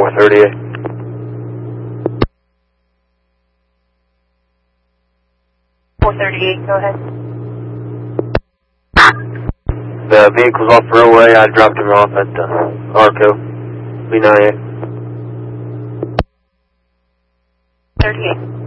438. Go ahead. The vehicle's off the roadway. I dropped him off at Arco, B98. 38.